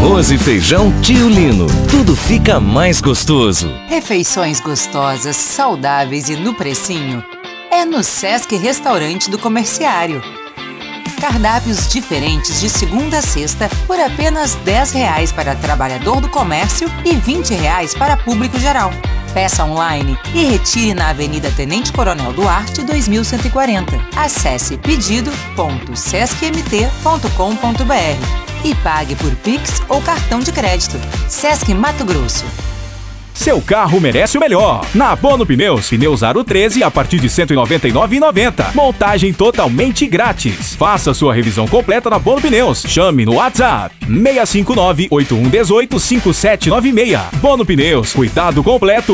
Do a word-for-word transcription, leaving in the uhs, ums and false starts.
Arroz e feijão Tio Lino. Tudo fica mais gostoso. Refeições gostosas, saudáveis e no precinho é no Sesc Restaurante do Comerciário. Cardápios diferentes de segunda a sexta por apenas dez reais para trabalhador do comércio e vinte reais para público geral. Peça online e retire na Avenida Tenente Coronel Duarte, dois mil cento e quarenta. Acesse pedido ponto sesc m t ponto com ponto b r e pague por Pix ou cartão de crédito. Sesc Mato Grosso. Seu carro merece o melhor. Na Bono Pneus, pneus Aro treze a partir de cento e noventa e nove reais e noventa centavos. Montagem totalmente grátis. Faça sua revisão completa na Bono Pneus. Chame no WhatsApp seis cinco nove, oito um um oito, cinco sete nove seis. Bono Pneus, cuidado completo